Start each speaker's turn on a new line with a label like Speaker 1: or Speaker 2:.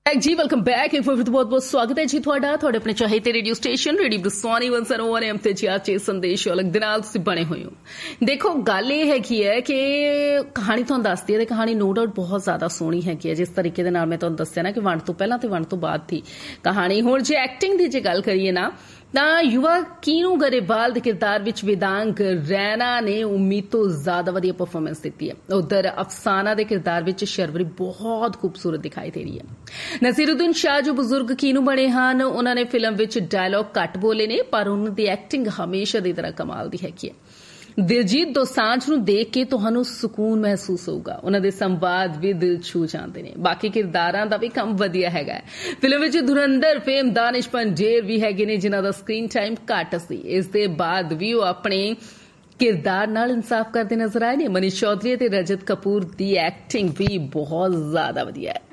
Speaker 1: जी welcome back एक फिर बहुत बहुत स्वागत है जी ਤੁਹਾਡਾ ਤੁਹਾਡੇ ਆਪਣੇ ਚਾਹੀਦੇ ਰੇਡੀਓ ਸਟੇਸ਼ਨ ਰੇਡੀਓ ਬਰਸਾਨੀ 101 ਐਮ ਤੇ ਜੀ ਸੰਦੇਸ਼ ਅਲੱਗ ਦੇ ਨਾਲ ਤੁਸੀਂ ਬਣੇ ਹੋਏ ਹੋ। ਦੇਖੋ ਗੱਲ ਇਹ ਹੈਗੀ ਹੈ ਕਿ ਕਹਾਣੀ ਤੁਹਾਨੂੰ ਦੱਸਦੀ ਹੈ ਤੇ ਕਹਾਣੀ ਨੋ ਡਾਊਟ ਬਹੁਤ ਜ਼ਿਆਦਾ ਸੋਹਣੀ ਹੈਗੀ ਹੈ। ਜਿਸ ਤਰੀਕੇ ਦੇ ਨਾਲ ਮੈਂ ਤੁਹਾਨੂੰ ਦੱਸਿਆ ਨਾ ਕਿ ਵੰਡ ਤੋਂ ਪਹਿਲਾਂ ਤੇ ਵੰਡ ਤੋਂ ਬਾਅਦ ਥੀ ਕਹਾਣੀ। ਹੁਣ ਜੇ ਐਕਟਿੰਗ ਦੀ ਜੇ ਗੱਲ ਕਰੀਏ ਨਾ ਤਾਂ ਯੁਵਾ ਕੀਨੂ ਗਰੇਵਾਲ ਦੇ ਕਿਰਦਾਰ ਵਿੱਚ ਵਿਦਾਂਗ ਰੈਨਾ ਨੇ ਉਮੀਦ ਤੋਂ ਜ਼ਿਆਦਾ ਵਧੀਆ ਪਰਫਾਰਮੈਂਸ ਦਿੱਤੀ ਹੈ। ਉਧਰ ਅਫਸਾਨਾ ਦੇ ਕਿਰਦਾਰ ਵਿੱਚ ਸ਼ਰਵਰੀ ਬਹੁਤ ਖੂਬਸੂਰਤ ਦਿਖਾਈ ਦੇ ਰਹੀ ਹੈ। ਨਸੀਰੁद्दीन शाह जो ਬਜ਼ੁਰਗ ਕੀਨੂ ਬਣੇ ਹਨ ਉਹਨਾਂ ਨੇ ਫਿਲਮ ਵਿੱਚ ਡਾਇਲੌਗ ਘੱਟ ਬੋਲੇ ਨੇ ਪਰ ਉਹਨਾਂ ਦੀ ਐਕਟਿੰਗ ਹਮੇਸ਼ਾ ਦੀ ਤਰ੍ਹਾਂ ਕਮਾਲ ਦੀ ਹੈਗੀ ਹੈ। ਦਿਲਜੀਤ ਦੋਸਾਂਝ ਨੂੰ ਦੇਖ ਕੇ ਤੁਹਾਨੂੰ ਸਕੂਨ ਮਹਿਸੂਸ ਹੋਊਗਾ। ਉਹਨਾਂ ਦੇ ਸੰਵਾਦ ਵੀ ਦਿਲ ਛੂ ਜਾਂਦੇ ਨੇ। ਬਾਕੀ ਕਿਰਦਾਰਾਂ ਦਾ ਵੀ ਕੰਮ ਵਧੀਆ ਹੈਗਾ। ਫਿਲਮ ਵਿੱਚ ਧੁਰੰਧਰ ਫੇਮ ਦਾਨਿਸ਼ ਪੰਡੇਰ ਵੀ ਹੈਗੇ ਨੇ ਜਿਨ੍ਹਾਂ ਦਾ ਸਕਰੀਨ ਟਾਈਮ ਘੱਟ ਸੀ। ਇਸ ਦੇ ਬਾਅਦ ਵੀ ਉਹ ਆਪਣੇ ਕਿਰਦਾਰ ਨਾਲ ਇਨਸਾਫ ਕਰਦੇ ਨਜ਼ਰ ਆਏ ਨੇ। ਮਨੀਸ਼ ਚੌਧਰੀ ਤੇ ਰਜਤ ਕਪੂਰ ਦੀ ਐਕਟਿੰਗ ਵੀ ਬਹੁਤ ਜ਼ਿਆਦਾ ਵਧੀਆ ਹੈ।